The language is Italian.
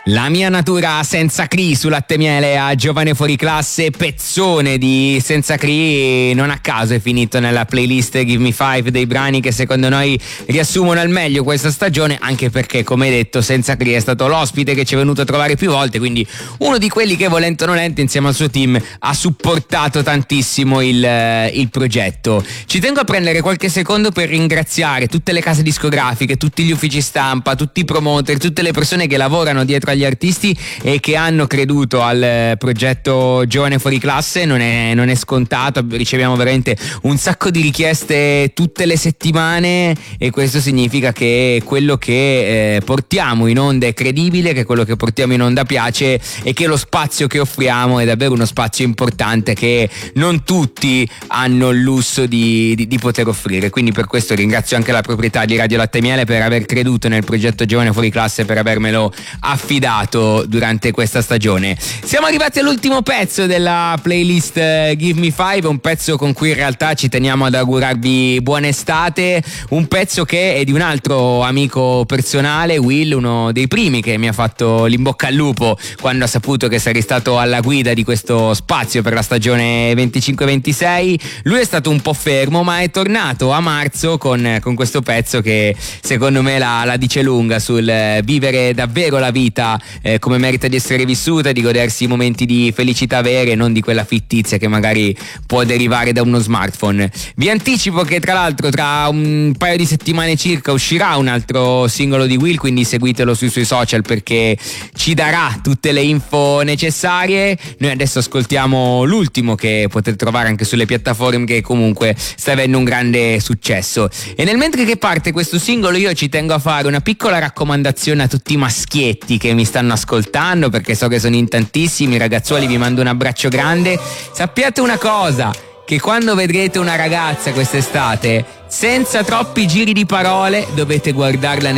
La mia natura senza Cree su Latte Miele a Giovane Fuori Classe, pezzone di Senza Cree, non a caso è finito nella playlist Give Me Five dei brani che secondo noi riassumono al meglio questa stagione, anche perché, come detto, Senza Cree è stato l'ospite che ci è venuto a trovare più volte, quindi uno di quelli che volente o nolente insieme al suo team ha supportato tantissimo il progetto. Ci tengo a prendere qualche secondo per ringraziare tutte le case discografiche, tutti gli uffici stampa, tutti i promoter, tutte le persone che lavorano dietro agli artisti e che hanno creduto al progetto Giovane Fuori Classe. Non è scontato, riceviamo veramente un sacco di richieste tutte le settimane e questo significa che quello che portiamo in onda è credibile, che quello che portiamo in onda piace e che lo spazio che offriamo è davvero uno spazio importante che non tutti hanno il lusso di poter offrire. Quindi per questo ringrazio anche la proprietà di Radio Latte Miele per aver creduto nel progetto Giovane Fuori Classe, per avermelo affidato durante questa stagione. Siamo arrivati all'ultimo pezzo della playlist Give Me Five, un pezzo con cui in realtà ci teniamo ad augurarvi buona estate, un pezzo che è di un altro amico personale, Will, uno dei primi che mi ha fatto l'imbocca al lupo quando ha saputo che sarei stato alla guida di questo spazio per la stagione 25-26. Lui è stato un po' fermo, ma è tornato a marzo con questo pezzo che secondo me la dice lunga sul vivere davvero la vita come merita di essere vissuta, di godersi i momenti di felicità vere, non di quella fittizia che magari può derivare da uno smartphone. Vi anticipo che tra l'altro tra un paio di settimane circa uscirà un altro singolo di Will, quindi seguitelo sui suoi social perché ci darà tutte le info necessarie. Noi adesso ascoltiamo l'ultimo che potete trovare anche sulle piattaforme, che comunque sta avendo un grande successo. E nel mentre che parte questo singolo io ci tengo a fare una piccola raccomandazione a tutti i maschietti che mi stanno ascoltando, perché so che sono in tantissimi. Ragazzuoli, vi mando un abbraccio grande. Sappiate una cosa, che quando vedrete una ragazza quest'estate, senza troppi giri di parole, dovete guardarla